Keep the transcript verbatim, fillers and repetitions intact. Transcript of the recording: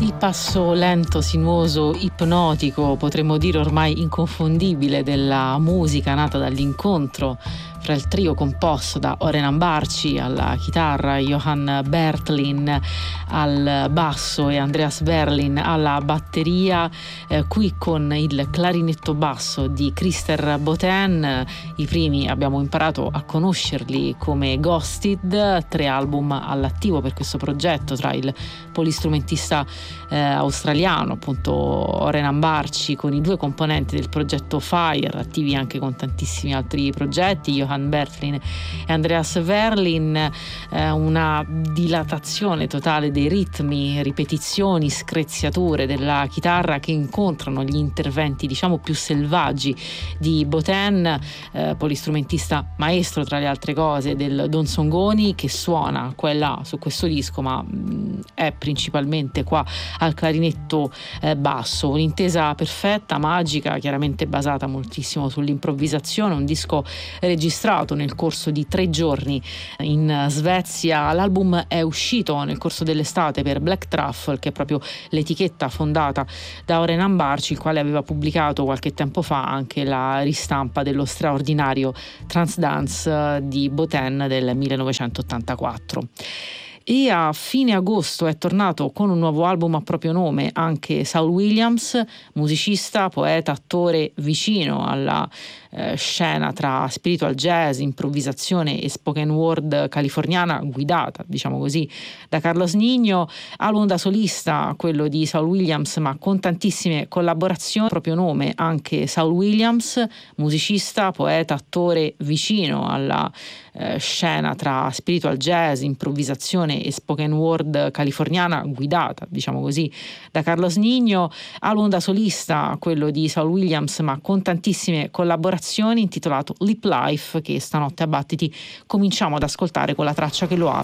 Il passo lento, sinuoso, ipnotico, potremmo dire ormai inconfondibile della musica nata dall'incontro fra il trio composto da Oren Ambarci alla chitarra, Johan Bertlin al basso e Andreas Berlin alla batteria, eh, qui con il clarinetto basso di Christer Boten. I primi abbiamo imparato a conoscerli come Ghosted, tre album all'attivo per questo progetto tra il polistrumentista eh, australiano, appunto Oren Ambarci, con i due componenti del progetto Fire, attivi anche con tantissimi altri progetti, Johan Bertlin e Andreas Verlin, eh, una dilatazione totale dei ritmi, ripetizioni, screziature della chitarra che incontrano gli interventi diciamo più selvaggi di Boten, eh, polistrumentista maestro tra le altre cose del Don Songoni, che suona quella su questo disco ma mh, è principalmente qua al clarinetto eh, basso. Un'intesa perfetta, magica, chiaramente basata moltissimo sull'improvvisazione, un disco registrato nel corso di tre giorni in Svezia. L'album è uscito nel corso dell'estate per Black Truffle, che è proprio l'etichetta fondata da Oren Ambarci, il quale aveva pubblicato qualche tempo fa anche la ristampa dello straordinario Transdance di Boten del millenovecentottantaquattro. E a fine agosto è tornato con un nuovo album a proprio nome anche Saul Williams, musicista, poeta, attore vicino alla eh, scena tra spiritual jazz, improvvisazione e spoken word californiana, guidata, diciamo così, da Carlos Nino. Album da solista, quello di Saul Williams, ma con tantissime collaborazioni, a proprio nome anche Saul Williams, musicista, poeta, attore vicino alla eh, scena tra spiritual jazz, improvvisazione e spoken word californiana, guidata, diciamo così, da Carlos Nino. Album da solista, quello di Saul Williams, ma con tantissime collaborazioni, intitolato Lip Life, che stanotte a Battiti cominciamo ad ascoltare con la traccia che lo apre.